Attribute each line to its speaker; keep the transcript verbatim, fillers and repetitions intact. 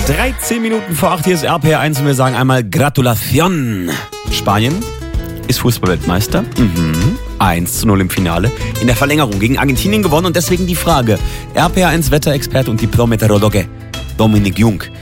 Speaker 1: dreizehn Minuten vor acht, hier ist R P R eins und wir sagen einmal Gratulation. Spanien ist Fußballweltmeister. Mhm. eins zu null im Finale. In der Verlängerung gegen Argentinien gewonnen und deswegen die Frage. R P R eins Wetterexperte und die Pro-Meteorologe Dominik Jung.